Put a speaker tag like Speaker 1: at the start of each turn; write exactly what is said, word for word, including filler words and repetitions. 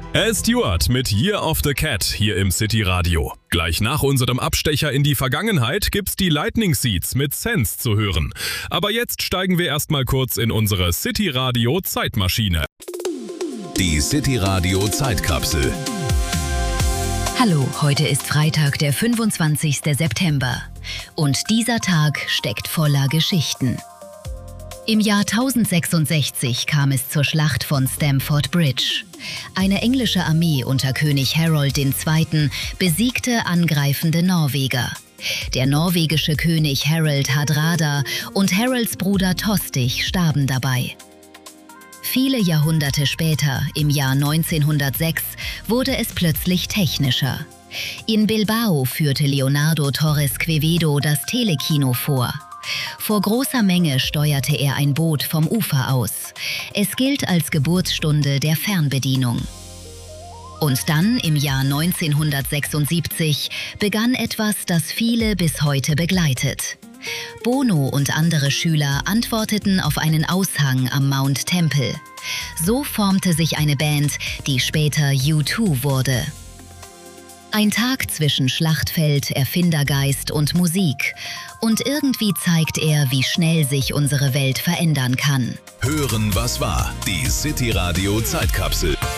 Speaker 1: Al Stewart mit Year of the Cat hier im City Radio. Gleich nach unserem Abstecher in die Vergangenheit gibt's die Lightning Seeds mit Sense zu hören. Aber jetzt steigen wir erstmal kurz in unsere City Radio Zeitmaschine.
Speaker 2: Die City Radio Zeitkapsel.
Speaker 3: Hallo, heute ist Freitag, der fünfundzwanzigste September. Und dieser Tag steckt voller Geschichten. Im Jahr tausendsechsundsechzig kam es zur Schlacht von Stamford Bridge. Eine englische Armee unter König Harold der Zweite besiegte angreifende Norweger. Der norwegische König Harald Hardrada und Harolds Bruder Tostig starben dabei. Viele Jahrhunderte später, im Jahr neunzehnhundertsechs, wurde es plötzlich technischer. In Bilbao führte Leonardo Torres Quevedo das Telekino vor. Vor großer Menge steuerte er ein Boot vom Ufer aus. Es gilt als Geburtsstunde der Fernbedienung. Und dann, im Jahr neunzehnhundertsechsundsiebzig, begann etwas, das viele bis heute begleitet. Bono und andere Schüler antworteten auf einen Aushang am Mount Temple. So formte sich eine Band, die später U zwei wurde. Ein Tag zwischen Schlachtfeld, Erfindergeist und Musik. Und irgendwie zeigt er, wie schnell sich unsere Welt verändern kann.
Speaker 2: Hören, was war. Die City Radio Zeitkapsel.